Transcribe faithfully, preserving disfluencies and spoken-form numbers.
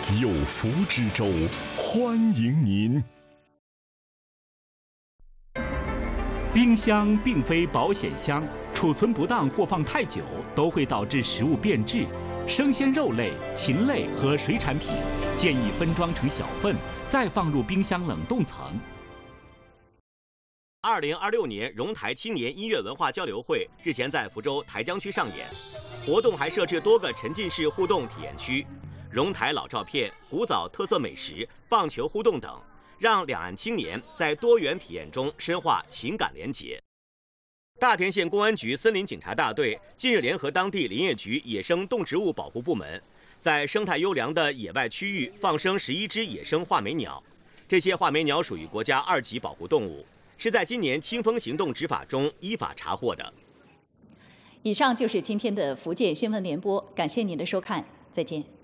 有福之州，欢迎您。 冰箱并非保险箱，储存不当或放太久都会导致食物变质。生鲜肉类、禽类和水产品建议分装成小份，再放入冰箱冷冻层。 二零二六年荣台青年音乐文化交流会日前在福州台江区上演，活动还设置多个沉浸式互动体验区，荣台老照片、古早特色美食、棒球互动等，让两岸青年在多元体验中深化情感连结。大田县公安局森林警察大队近日联合当地林业局野生动植物保护部门，在生态优良的野外区域放生十一只野生画眉鸟。这些画眉鸟属于国家二级保护动物，是在今年清风行动执法中依法查获的。 以上就是今天的福建新闻联播，感谢您的收看，再见。